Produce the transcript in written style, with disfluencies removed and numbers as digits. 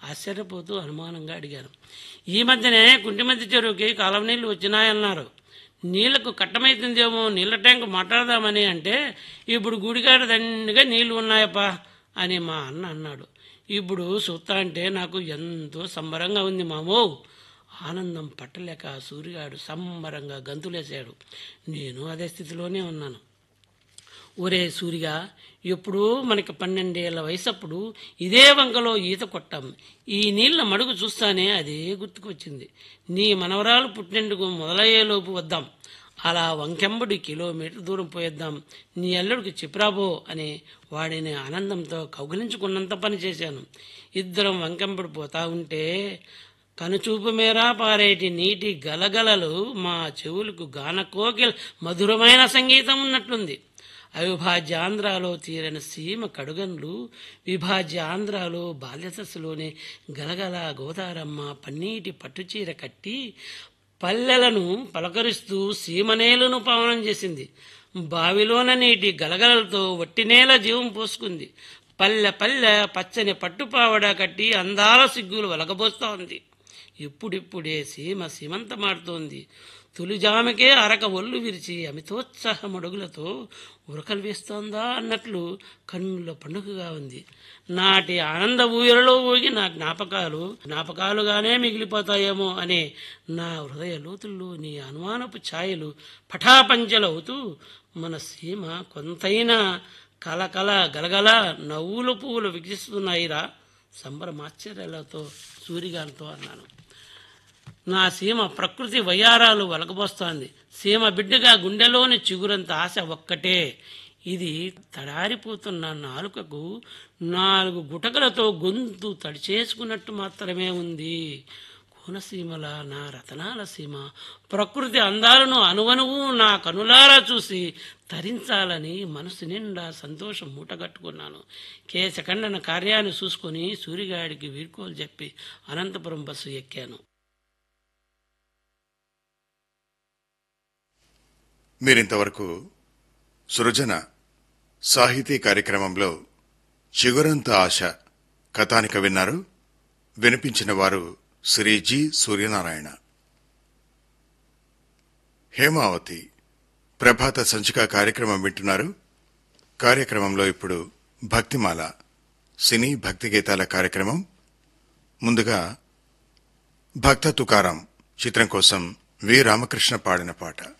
ఆశ్చర్యపోతూ అనుమానంగా అడిగాను. ఈ మధ్యనే కుంటిమధ్య చెరువుకి కాలువ నీళ్లు వచ్చినాయన్నారు. నీళ్లకు కట్టమైతుందేమో, నీళ్ల ట్యాంకు మాట్లాడదామని అంటే ఇప్పుడు గుడికాడ దండిగా నీళ్లు ఉన్నాయప్పా అని మా అన్న అన్నాడు. ఇప్పుడు చూస్తా అంటే నాకు ఎంతో సంబరంగా ఉంది మామో. ఆనందం పట్టలేక సూర్యగాడు సంబరంగా గంతులేశాడు. నేను అదే స్థితిలోనే ఉన్నాను. ఒరే సూరిగా, ఎప్పుడూ మనకి 12 ఏళ్ల వయసప్పుడు ఇదే వంకలో ఈత కొట్టాం. ఈ నీళ్ల మడుగు చూస్తానే అదే గుర్తుకు వచ్చింది. నీ మనవరాలు పుట్టినందుకు మొదలయ్యేలోపు వద్దాం. అలా వంకెంబడి కిలోమీటర్ దూరం పోయేద్దాం. నీ అల్లుడికి చెప్పిరాబో అని వాడిని ఆనందంతో కౌగిలించుకున్నంత పని చేశాను. ఇద్దరం వంకెంబడి పోతా ఉంటే కనుచూపు మేరా పారేటి నీటి గలగలలు మా చెవులకు గానకోకిల మధురమైన సంగీతం ఉన్నట్లుంది. అవిభాజ్య ఆంధ్రాలో తీరని సీమ కడుగన్లు, విభాజ్య ఆంధ్రాలో బాల్యసస్సులోనే గలగల గోదారమ్మ పన్నీటి పట్టుచీర కట్టి పల్లెలను పలకరిస్తూ సీమనేలను పావనం చేసింది. బావిలోన నీటి గలగలలతో వట్టినేల జీవం పోసుకుంది. పల్లె పల్లె పచ్చని పట్టుపావడ కట్టి అందాల సిగ్గులు వలగబోస్తూ ఉంది. ఇప్పుడిప్పుడే సీమ సీమంతమాడుతోంది. తొలిజామకే అరక ఒళ్ళు విరిచి అమితోత్సాహమడుగులతో ఉరకలు వేస్తోందా అన్నట్లు కన్నుల పండుగగా ఉంది. నాటి ఆనంద ఊయలలో ఊగి నా జ్ఞాపకాలుగానే మిగిలిపోతాయేమో అనే నా హృదయ లోతుల్లో నీ అనుమానపు ఛాయలు పటాపంచలవుతూ మన సీమ కొంతైనా కలకల గలగల నవ్వుల పువ్వులు వికసిస్తున్నాయిరా సంబరమాశ్చర్యాలతో సూరిగాలతో అన్నాను. నా సీమ ప్రకృతి వయ్యారాలు వలకబోస్తోంది. సీమ బిడ్డగా గుండెలోని చిగురంత ఆశ ఒక్కటే. ఇది తడారిపోతున్న నాలుకకు 4 గుటకలతో గొంతు తడిచేసుకున్నట్టు మాత్రమే ఉంది. కోనసీమల నా రతనాల సీమ ప్రకృతి అందాలను అనువనువు నా కనులారా చూసి తరించాలని మనసు నిండా సంతోషం మూటగట్టుకున్నాను. కేశఖండన కార్యాన్ని చూసుకొని సూరిగాడికి వీడ్కోలు చెప్పి అనంతపురం బస్సు ఎక్కాను. మీరింతవరకు సృజన సాహితీ కార్యక్రమంలో చిగురంత ఆశ కథానిక విన్నారు. వినిపించిన వారు శ్రీ జి సూర్యనారాయణ. హేమావతి ప్రభాత సంచిక కార్యక్రమం వింటున్నారు. కార్యక్రమంలో ఇప్పుడు భక్తిమాల సినీ భక్తి గీతాల కార్యక్రమం. ముందుగా భక్త తుకారాం చిత్రం కోసం వి రామకృష్ణ పాడిన పాట.